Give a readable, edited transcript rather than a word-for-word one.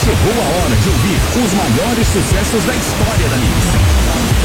Chegou a hora de ouvir os maiores sucessos da história da Mix.